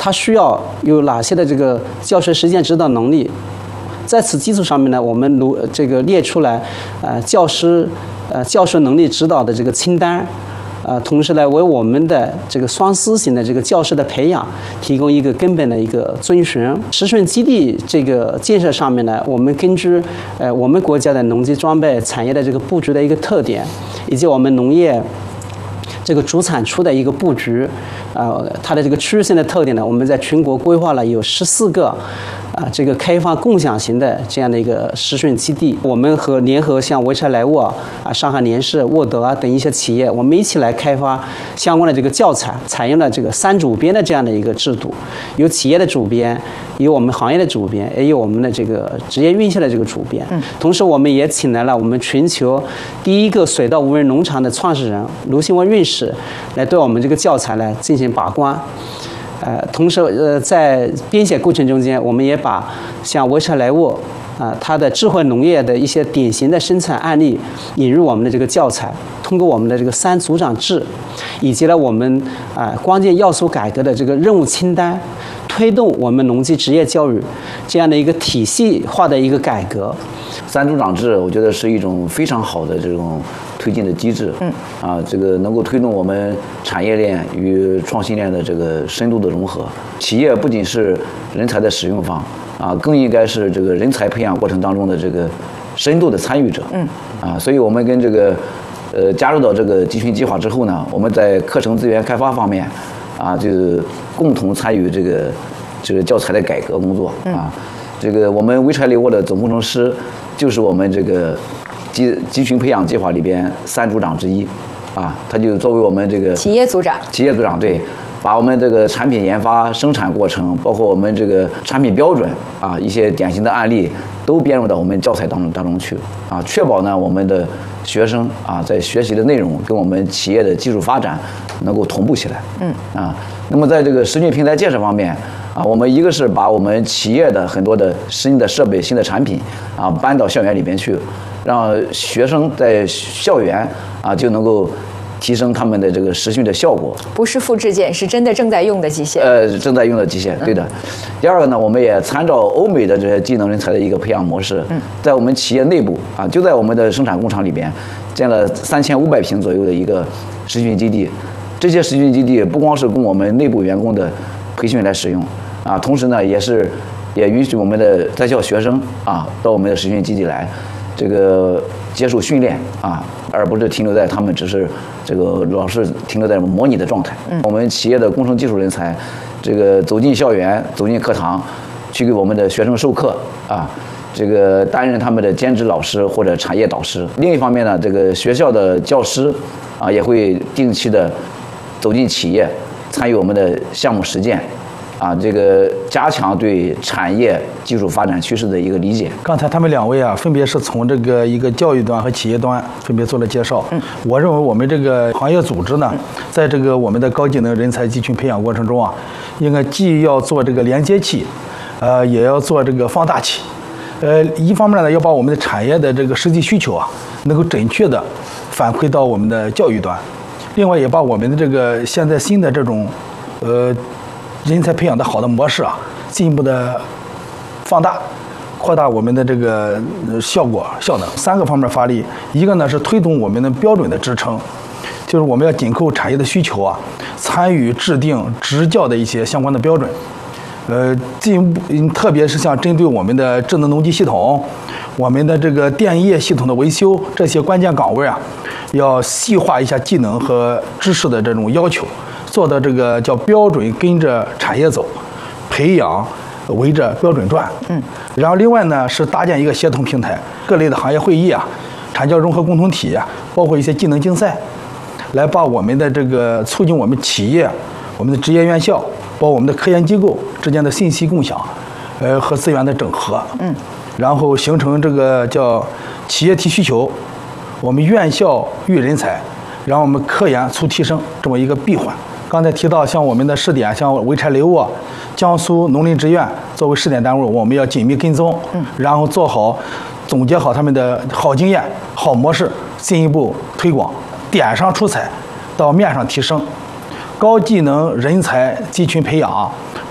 他需要有哪些的这个教学实践指导能力。在此基础上面呢，我们列出来，教师教学能力指导的这个清单，同时呢，为我们的这个双思型的这个教师的培养提供一个根本的一个遵循。实训基地这个建设上面呢，我们根据我们国家的农机装备产业的这个布局的一个特点，以及我们农业这个主产出的一个布局，它的这个区域性的特点呢，我们在全国规划了有14个。这个开放共享型的这样的一个实训基地，我们联合像潍柴莱沃上海联世、沃德等一些企业，我们一起来开发相关的这个教材，采用了这个3主编的这样的一个制度，有企业的主编，有我们行业的主编，也有我们的这个职业院校的这个主编。同时，我们也请来了我们全球第一个水稻无人农场的创始人卢新文院士，来对我们这个教材来进行把关。同时在编写过程中间，我们也把像潍柴莱沃它的智慧农业的一些典型的生产案例引入我们的这个教材，通过我们的这个3组长制，以及呢我们关键要素改革的这个任务清单，推动我们农技职业教育这样的一个体系化的一个改革。 3组长制，我觉得是一种非常好的这种推进的机制。这个能够推动我们产业链与创新链的这个深度的融合。企业不仅是人才的使用方，更应该是这个人才培养过程当中的这个深度的参与者。所以我们跟这个加入到这个集群计划之后呢，我们在课程资源开发方面就共同参与这个教材的改革工作。这个我们潍柴莱沃的总工程师就是我们这个集群培养计划里边3组长之一，他就作为我们这个企业组长， 对，把我们这个产品研发、生产过程，包括我们这个产品标准一些典型的案例都编入到我们教材当中去，确保呢我们的学生在学习的内容跟我们企业的技术发展能够同步起来。那么在这个实训平台建设方面我们一个是把我们企业的很多的新的设备、新的产品搬到校园里边去，让学生在校园就能够提升他们的这个实训的效果。 不是复制件，是真的正在用的机械。 正在用的机械，对的。第二个呢，我们也参照欧美的这些技能人才的一个培养模式，在我们企业内部就在我们的生产工厂里边建了3500平左右的一个实训基地。这些实训基地不光是供我们内部员工的培训来使用同时呢，也允许我们的在校学生到我们的实训基地来，这个接受训练而不是停留在他们只是这个老是停留在模拟的状态。我们企业的工程技术人才，这个走进校园、走进课堂，去给我们的学生授课这个担任他们的兼职老师或者产业导师。另一方面呢，这个学校的教师也会定期的走进企业，参与我们的项目实践。这个加强对产业技术发展趋势的一个理解。 刚才他们2位分别是从这个一个教育端和企业端分别做了介绍。我认为我们这个行业组织呢，在这个我们的高技能人才集群培养过程中应该既要做这个连接器，也要做这个放大器。一方面呢，要把我们的产业的这个实际需求能够准确的反馈到我们的教育端，另外也把我们的这个现在新的这种人才培养的好的模式进一步的放大、扩大我们的这个效能。3个方面发力，一个呢是推动我们的标准的支撑，就是我们要紧扣产业的需求参与制定执教的一些相关的标准。进一步特别是像针对我们的智能农机系统、我们的这个电业系统的维修这些关键岗位要细化一下技能和知识的这种要求。做的这个叫标准跟着产业走，培养围着标准转。然后另外呢是搭建一个协同平台，各类的行业会议产教融合共同体包括一些技能竞赛，来把我们的这个促进我们企业、我们的职业院校，包括我们的科研机构之间的信息共享，和资源的整合。然后形成这个叫企业提需求，我们院校育人才，然后我们科研促提升这么一个闭环。刚才提到像我们的试点，像潍柴莱沃、江苏农林职院作为试点单位，我们要紧密跟踪，然后做好总结好他们的好经验、好模式，进一步推广，点上出彩，到面上提升。高技能人才集群培养